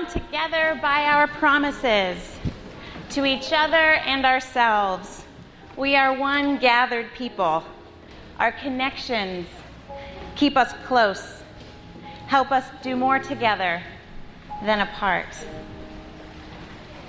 together by our promises to each other and ourselves. We are one gathered people. Our connections keep us close, help us do more together than apart.